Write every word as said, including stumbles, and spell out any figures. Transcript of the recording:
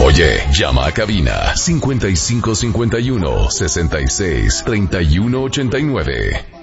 Oye, llama a cabina cincuenta y cinco cincuenta y uno, sesenta y seis, treinta y uno ochenta y nueve.